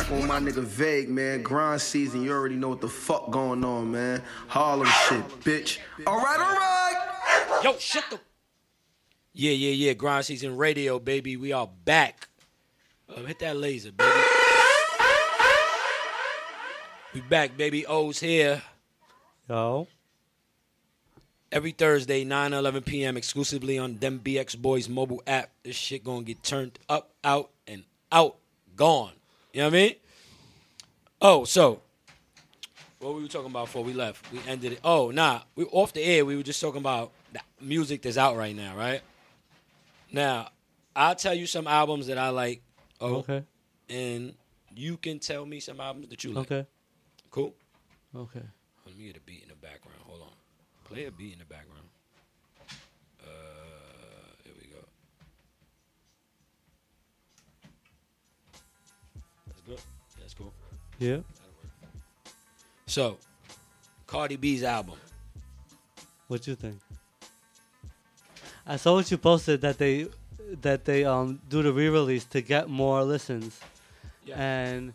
back on my nigga Vague, man. Grind season, you already know what the fuck going on, man. Harlem shit, bitch. All right. Yo, shut the... Yeah. Grind season radio, baby. We are back. Hit that laser, baby. We back, baby. O's here. Yo. Every Thursday, 9 to 11 p.m. exclusively on Them BX Boys mobile app. This shit gonna get turned up, out, and out. Gone. You know what I mean? Oh, so what we were talking about before we left? We ended it. Oh, nah. We off the air. We were just talking about the music that's out right now, right? Now, I'll tell you some albums that I like. Oh, okay. And you can tell me some albums that you like. Okay. Cool? Okay. Let me get a beat in the background. Hold on. Play a beat in the background. Here we go. That's good. That's cool. Yeah. So, Cardi B's album. What you think? I saw what you posted that they do the re-release to get more listens. Yeah. And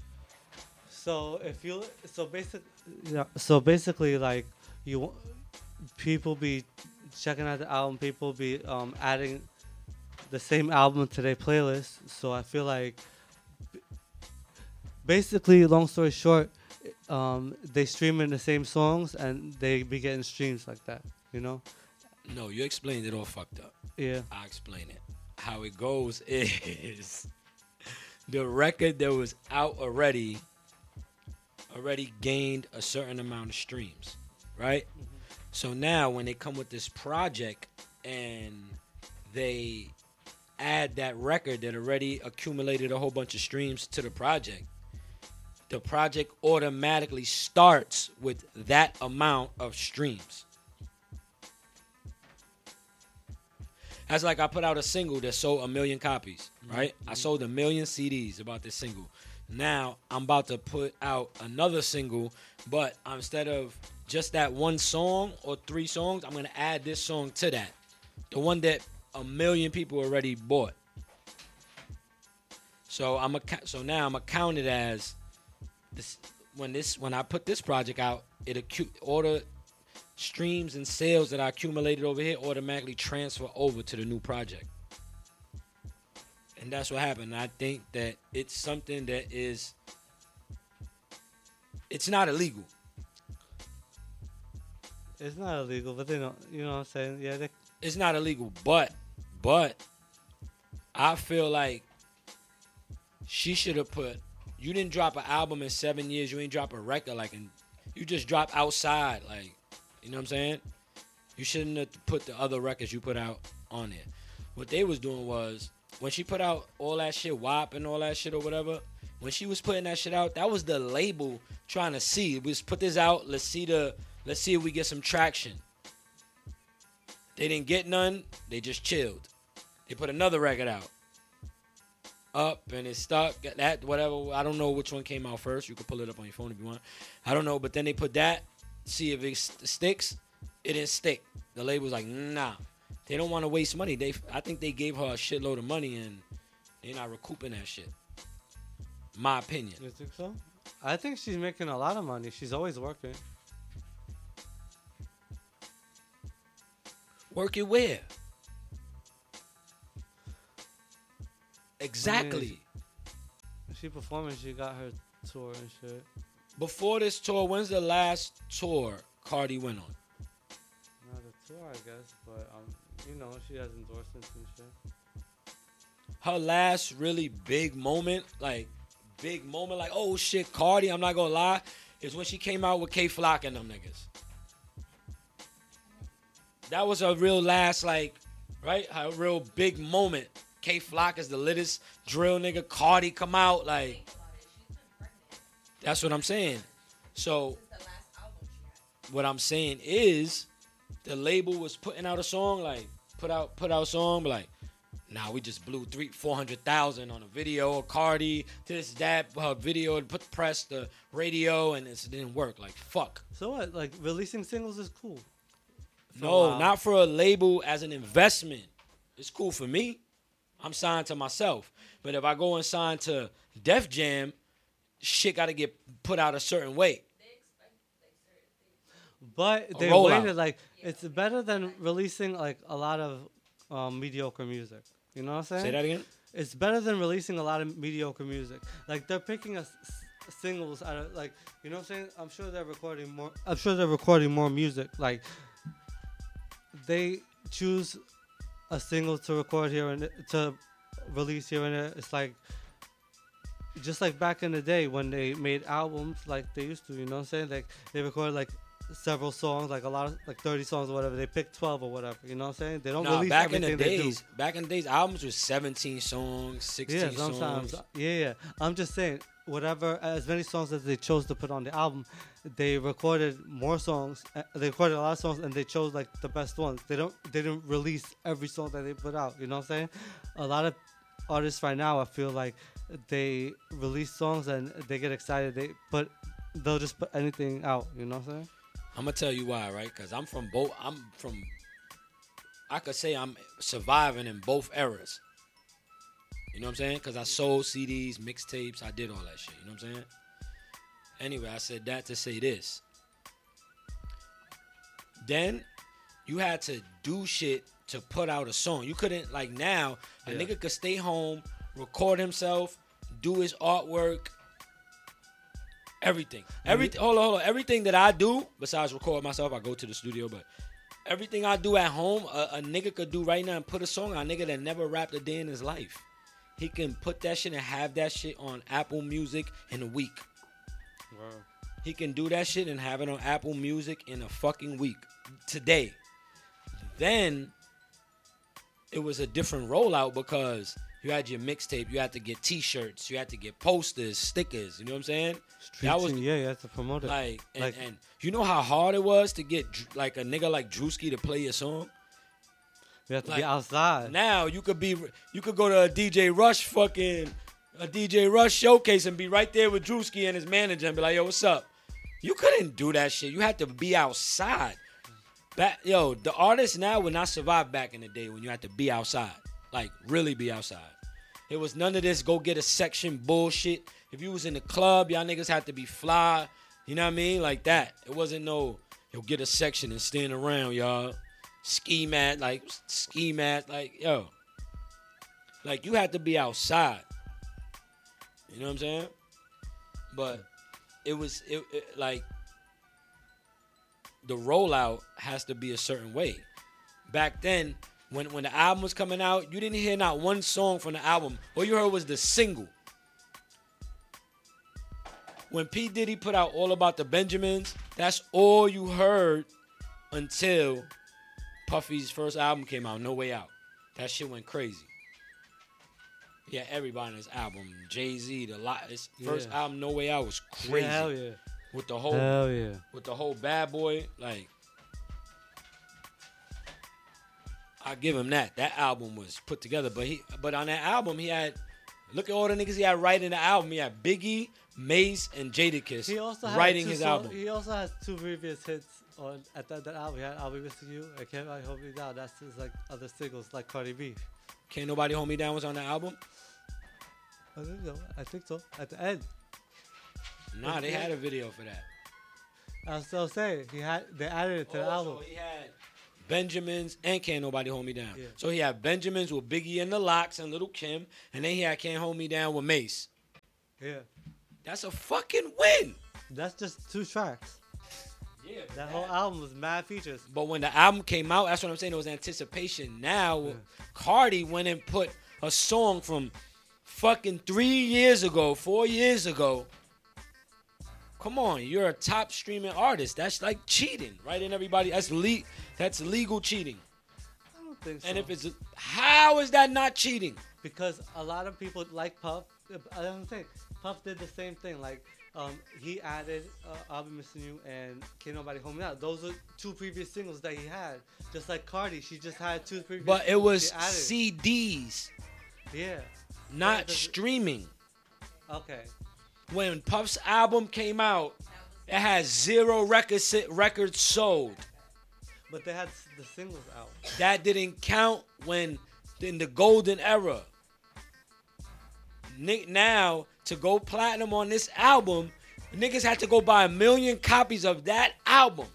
so basically like people be checking out the album, people be adding the same album to their playlist. So I feel like basically, long story short, they streaming the same songs and they be getting streams like that, you know? No, you explained it all fucked up. Yeah. I'll explain it. How it goes is the record that was out already gained a certain amount of streams, right? Mm-hmm. So now when they come with this project and they add that record that already accumulated a whole bunch of streams to the project automatically starts with that amount of streams. That's like I put out a single that sold 1 million copies, right? Mm-hmm. I sold 1 million CDs about this single. Now I'm about to put out another single, but instead of just that one song or 3 songs, I'm going to add this song to that. The one that 1 million people already bought. So now I'm going to count it as this when I put this project out, all the streams and sales that I accumulated over here automatically transfer over to the new project. And that's what happened. I think that it's something that it's not illegal. It's not illegal, but they don't, you know what I'm saying? Yeah, it's not illegal, but I feel like she should have put, you didn't drop an album in 7 years, you ain't drop a record, you just drop outside, you know what I'm saying? You shouldn't have put the other records you put out on there. What they was doing was, when she put out all that shit, WAP and all that shit or whatever, when she was putting that shit out, that was the label trying to see. We just put this out, let's see if we get some traction. They didn't get none, they just chilled. They put another record out. Up and it stuck, that, whatever, I don't know which one came out first. You can pull it up on your phone if you want. I don't know, but then they put that, see if it sticks. It didn't stick. The label's like, nah. They don't want to waste money. I think they gave her a shitload of money and they're not recouping that shit. My opinion. You think so? I think she's making a lot of money. She's always working. Working where? Exactly. I mean, she performing, she got her tour and shit. Before this tour, when's the last tour Cardi went on? Not a tour, I guess, but you know, she has endorsements and shit. Her last really big moment, oh shit, Cardi, I'm not gonna lie, is when she came out with K Flock and them niggas. That was a real last, right? A real big moment. K Flock is the littest drill nigga. Cardi come out, that's what I'm saying. So, what I'm saying is, the label was putting out a song, put out a song, but nah, we just blew 400,000 on a video of Cardi, this, that, her video, and put the press, the radio, and it didn't work. Fuck. So what? Releasing singles is cool. No, not for a label as an investment. It's cool for me. I'm signed to myself. But if I go and sign to Def Jam, shit got to get put out a certain way. But they rollout. waited like it's better than releasing like a lot of mediocre music. You know what I'm saying? Say that again. It's better than releasing a lot of mediocre music. Like they're picking singles out of like you know what I'm saying. I'm sure they're recording more. I'm sure they're recording more music. Like they choose a single to record here and to release here and there. It's like just like back in the day when they made albums like they used to. You know what I'm saying? Like they recorded like several songs, like a lot of like 30 songs or whatever. They pick 12 or whatever. You know what I'm saying? They don't release back in everything the they do. days, albums was 17 songs, 16 Yeah, sometimes. songs. Yeah. I'm just saying, whatever, as many songs as they chose to put on the album, they recorded more songs. They recorded a lot of songs, and they chose like the best ones. They didn't release every song that they put out. You know what I'm saying? A lot of artists right now, I feel like they release songs and they get excited. They'll just put anything out. You know what I'm saying? I'm gonna tell you why, right? Because I could say I'm surviving in both eras. You know what I'm saying? Because I sold CDs, mixtapes, I did all that shit. You know what I'm saying? Anyway, I said that to say this. Then you had to do shit to put out a song. You couldn't, like now, a nigga could stay home, record himself, do his artwork, everything. Hold on. Everything that I do, besides record myself, I go to the studio, but everything I do at home, a nigga could do right now and put a song on. A nigga that never rapped a day in his life. He can put that shit and have that shit on Apple Music in a week. Wow. He can do that shit and have it on Apple Music in a fucking week. Today. Then it was a different rollout because you had your mixtape, you had to get t-shirts, you had to get posters, stickers, you know what I'm saying? That was, you have to promote it. And you know how hard it was to get like a nigga like Drewski to play your song? You have to be outside. Now you could go to a DJ Rush showcase and be right there with Drewski and his manager and be like, yo, what's up? You couldn't do that shit. You had to be outside. The artists now would not survive back in the day when you had to be outside. Like, really be outside. It was none of this go get a section bullshit. If you was in the club, y'all niggas had to be fly. You know what I mean? Like that. It wasn't no, yo, get a section and stand around, y'all. Ski mat, yo. Like, you had to be outside. You know what I'm saying? But it was like, the rollout has to be a certain way. Back then, when the album was coming out, you didn't hear not one song from the album. All you heard was the single. When P. Diddy put out All About the Benjamins, that's all you heard until Puffy's first album came out, No Way Out. That shit went crazy. Yeah, everybody on his album. Jay-Z, his first album, No Way Out, was crazy. Yeah, hell yeah. With the whole, with the whole Bad Boy, like, I give him that. That album was put together, but on that album he had, look at all the niggas he had writing the album. He had Biggie, Mace, and Jadakiss writing his album. He also has two previous hits at that album. He had I'll Be Missing You and Can't Nobody Hold Me Down. That's his like other singles like Cardi B. Can't Nobody Hold Me Down was on the album? I think so. At the end. Nah, they had a video for that. I was still saying they added it to the album. So he had Benjamins and Can't Nobody Hold Me Down. Yeah. So he had Benjamins with Biggie and the Lox and Little Kim, and then he had Can't Hold Me Down with Mace. Yeah. That's a fucking win. That's just 2 tracks. Yeah. That whole album was mad features. But when the album came out, that's what I'm saying. It was anticipation. Now, Cardi went and put a song from fucking 3 years ago, 4 years ago. Come on, you're a top streaming artist. That's like cheating, right? And everybody, that's legal cheating. I don't think so. And how is that not cheating? Because a lot of people like Puff. I don't think Puff did the same thing. Like, he added I'll Be Missing You and Can't Nobody Hold Me Down. Those are 2 previous singles that he had. Just like Cardi, she just had 2 previous. But it was CDs. Yeah. Not streaming. Okay. When Puff's album came out, it had 0 records sold. But they had the singles out. That didn't count in the golden era. Now, to go platinum on this album, niggas had to go buy 1 million copies of that album.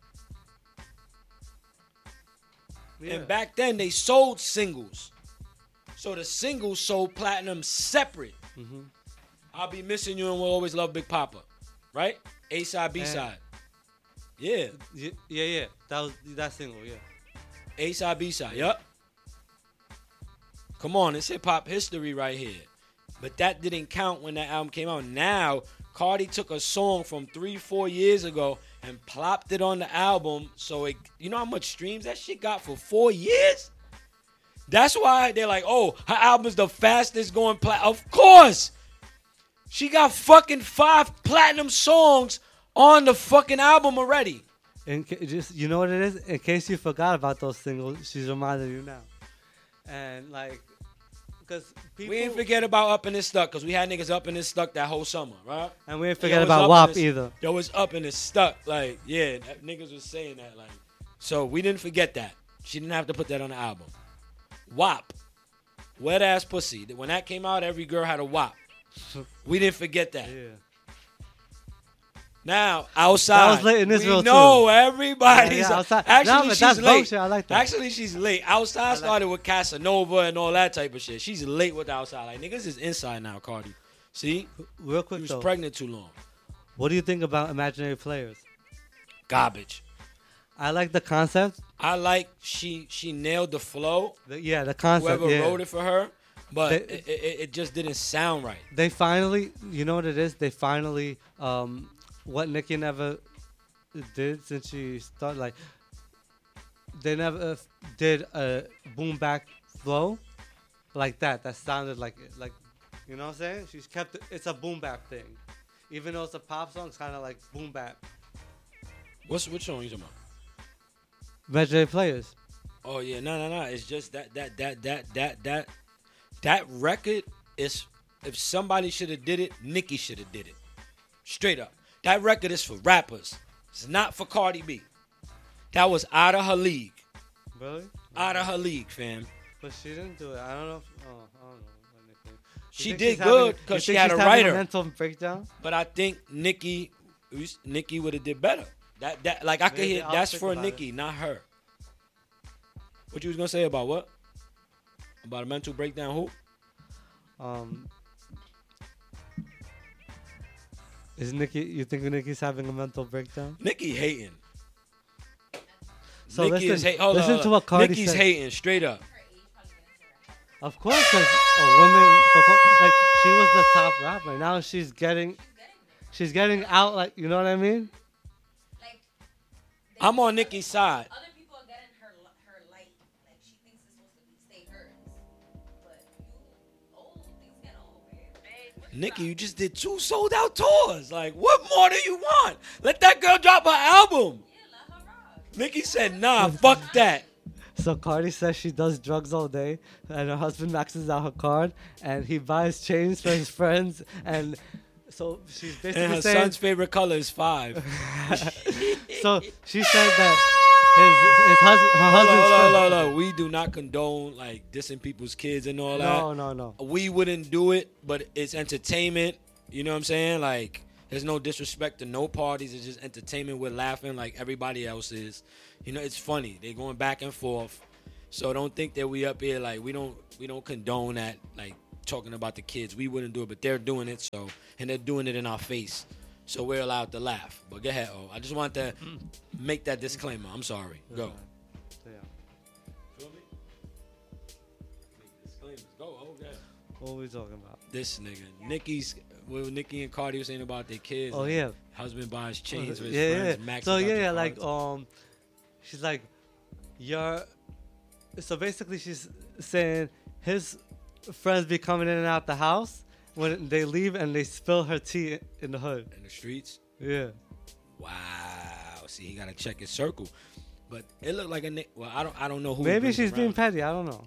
Yeah. And back then, they sold singles. So the singles sold platinum separate. Mm-hmm. I'll Be Missing You and Will Always Love Big Papa. Right? A-side, B-side. Yeah. Yeah. That was that single, yeah. A-side, B-side. Yup. Come on, it's hip-hop history right here. But that didn't count when that album came out. Now, Cardi took a song from 3-4 years ago and plopped it on the album. So, you know how much streams that shit got for 4 years? That's why they're like, oh, her album's the fastest going platinum. Of course. She got fucking 5 platinum songs on the fucking album already. Just you know what it is? In case you forgot about those singles, she's reminding you now. And like, because people... We didn't forget about Up in This Stuck, because we had niggas up in this stuck that whole summer, right? And we didn't forget about WAP either. Yo was up in this stuck. Like, yeah, niggas was saying that. Like, so we didn't forget that. She didn't have to put that on the album. WAP. Wet Ass Pussy. When that came out, every girl had a WAP. We didn't forget that. Yeah. Now, outside. That was late in Israel, too. No, everybody's... Yeah, outside. Actually, no, she's that's late. bullshit. I like that. Actually, she's late. Outside started with Casanova and all that type of shit. She's late with outside. Like, niggas is inside now, Cardi. See? Real quick, She was though. pregnant too long. What do you think about Imaginary Players? Garbage. I like the concept. I like she nailed the flow. The concept. Whoever yeah. wrote it for her. But They- it just didn't sound right. They finally, you know what it is? They finally, what Nicki never did since she started, like, they never did a boom back flow like that. That sounded like, you know what I'm saying? She's kept it, it's a boom bap thing. Even though it's a pop song, it's kind of like boom bap. Which song you talking about? Imaginary Players. Oh yeah, no. It's just that record is, if somebody should have did it, Nicki should have did it. Straight up. That record is for rappers. It's not for Cardi B. That was out of her league. Really? Out of her league, fam. But she didn't do it. I don't know. I don't know. She think did she's having- good you because she think had she's a having writer. mental breakdown. But I think Nicki would have did better. That like I could Maybe hear I'll that's think for about Nicki, not her. What you was gonna say about what? About a mental breakdown? Who? Is Nicki? You think Nicki's having a mental breakdown? Nicki hating. So Nicki listen, is hold listen on. to what Cardi Nicki's said. hating straight up. Of course, because a woman, like she was the top rapper. Now she's getting out. Like, you know what I mean? Like, I'm on Nicki's side. other people are getting her light. Like, she thinks it's supposed to stay hers. But you old, things get old, man. Nicki, you just did 2 sold out tours. Like, what more do you want? Let that girl drop her album. Yeah, let her rock. Nicki said, nah, fuck that. So Cardi says she does drugs all day, and her husband maxes out her card, and he buys chains for his friends, and so she's basically And her saying. son's favorite color is 5. So she said that his husband, her husband's friend. Hold on. We do not condone like dissing people's kids and all that. No. We wouldn't do it, but it's entertainment. You know what I'm saying? Like, there's no disrespect to no parties. It's just entertainment. We're laughing like everybody else is. You know, it's funny. They're going back and forth. So don't think that we up here like we don't condone that, like talking about the kids. We wouldn't do it, but they're doing it. So, and they're doing it in our face. So we're allowed to laugh. But go ahead, I just want to make that disclaimer. I'm sorry. Go. Yeah. Feel me? Make disclaimers. Go. Okay. What are we talking about? This nigga, what Nicki and Cardi were saying about their kids. Oh yeah. Husband buys chains for his Yeah. friends. Maxes So out yeah, their like cards. she's like, so basically she's saying his friends be coming in and out the house when they leave and they spill her tea in the hood. in the streets. Yeah. Wow. See, he gotta check his circle. But it looked like a Nick. Well, I don't know who. he Maybe brings she's being around. petty. I don't know.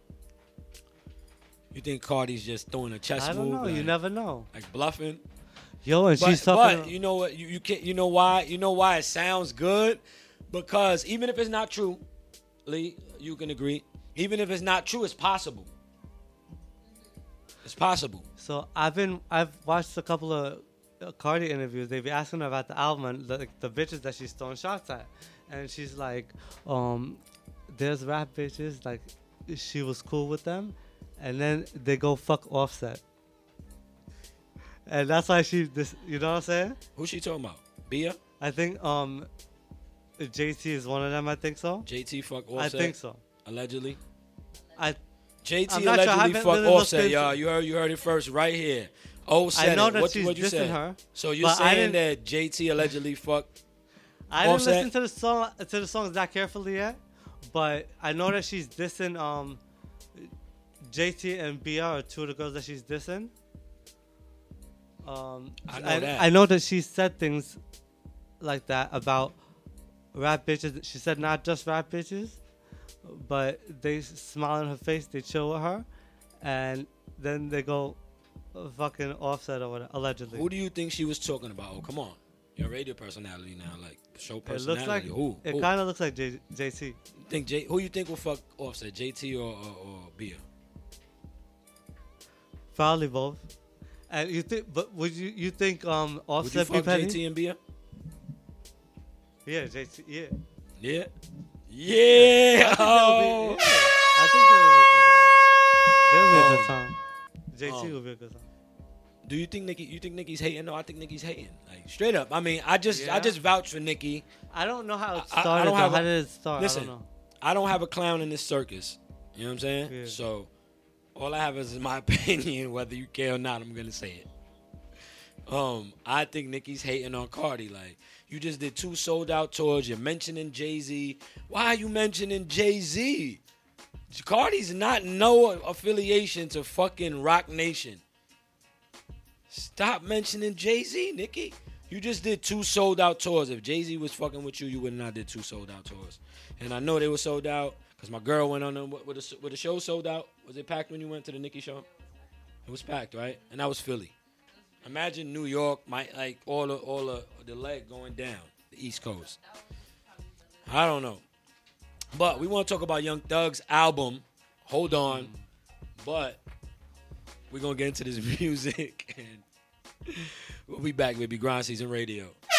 You think Cardi's just throwing a chess I don't move? know. You like- never know. Like bluffing. Yo, and she's But talking. you know what? You can't. You know why? You know why it sounds good? Because even if it's not true, Lee, you can agree. Even if it's not true, it's possible. It's possible. So I've watched a couple of Cardi interviews. They be asking her about the album and the bitches that she's throwing shots at, and she's like, there's rap bitches like she was cool with them, and then they go fuck Offset, and that's why you know what I'm saying? Who's she talking about? Bia? I think JT is one of them. I think so. JT fuck I Offset? think so. Allegedly? I JT I'm not sure. I allegedly haven't fuck really looked Offset, into- y'all. You heard it first right here. Oh, I know that what she's you dissing said? her. So you're but I saying didn't- that JT allegedly fucked I didn't Offset? listen to the songs that carefully yet, but I know that she's dissing JT and Bia are two of the girls that she's dissing. I know that she said things like that about rap bitches. She said not just rap bitches, but they smile in her face, they chill with her, and then they go fucking Offset or whatever, allegedly. Who do you think she was talking about? Oh, come on. You're a radio personality now, like show It personality. looks like Who? it Who? kind of looks like JT. Who you think will fuck Offset? JT or Bia? Probably both. And you think, but would you think Would you Offset be fuck petty? JT and Bia? Yeah, JT. Yeah. Yeah. Yeah. Oh. I think they'll be a good time. JT will be a good time. Do you think Nicki? You think Nicki's hating? No, I think Nicki's hating. Like straight up. I mean, I just Yeah. vouch for Nicki. I don't know how it I started. don't though. have How a- did it start? Listen, I don't know. I don't have a clown in this circus. You know what I'm saying? Yeah. So all I have is my opinion, whether you care or not. I'm gonna say it. I think Nicki's hating on Cardi. Like, you just did 2 sold out tours. You're mentioning Jay-Z. Why are you mentioning Jay-Z? Cardi's not no affiliation to fucking Rock Nation. Stop mentioning Jay-Z, Nicki. You just did 2 sold out tours. If Jay-Z was fucking with you, you would not did 2 sold out tours. And I know they were sold out because my girl went on them with the show sold out. Was it packed when you went to the Nicki show? It was packed, right? And that was Philly. Imagine New York, all the leg going down the East Coast. I don't know, but we want to talk about Young Thug's album. Hold on, but we're gonna get into this music, and we'll be back, baby. Grind Season Radio.